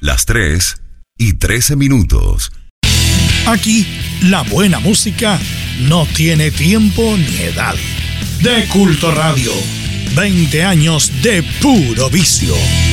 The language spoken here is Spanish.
las 3:13. Aquí, la buena música no tiene tiempo ni edad. De Culto Radio, 20 años de puro vicio.